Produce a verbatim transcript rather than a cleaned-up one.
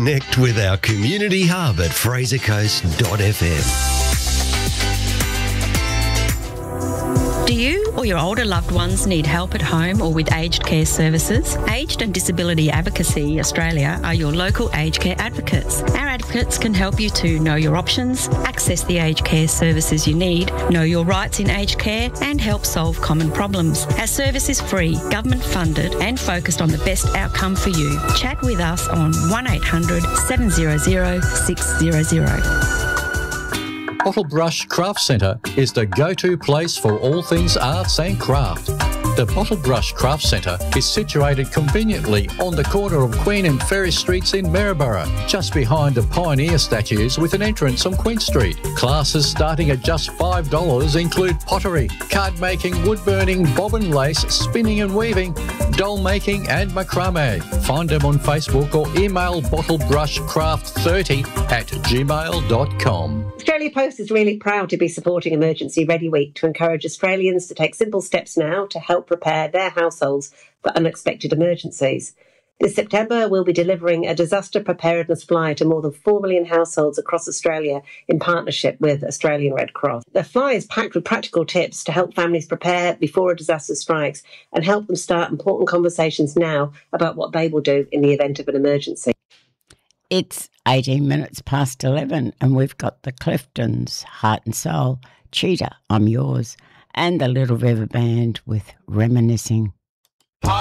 Connect with our community hub at fraser coast dot f m. Do you or your older loved ones need help at home or with aged care services? Aged and Disability Advocacy Australia are your local aged care advocates. Our advocates can help you to know your options, access the aged care services you need, know your rights in aged care, and help solve common problems. Our service is free, government funded, and focused on the best outcome for you. Chat with us on one eight hundred seven hundred six hundred. Bottlebrush Craft Centre is the go-to place for all things arts and craft. The Bottlebrush Craft Centre is situated conveniently on the corner of Queen and Ferry Streets in Maryborough, just behind the Pioneer statues with an entrance on Queen Street. Classes starting at just five dollars include pottery, card making, wood burning, bobbin lace, spinning and weaving, doll making and macrame. Find them on Facebook or email bottlebrushcraft thirty at gmail dot com. Australia Post is really proud to be supporting Emergency Ready Week to encourage Australians to take simple steps now to help prepare their households for unexpected emergencies. This September, we'll be delivering a disaster preparedness fly to more than four million households across Australia in partnership with Australian Red Cross. The fly is packed with practical tips to help families prepare before a disaster strikes and help them start important conversations now about what they will do in the event of an emergency. It's eighteen minutes past eleven and we've got the Cliftons, Heart and Soul, Cheetah, I'm Yours, and the Little River Band with Reminiscing.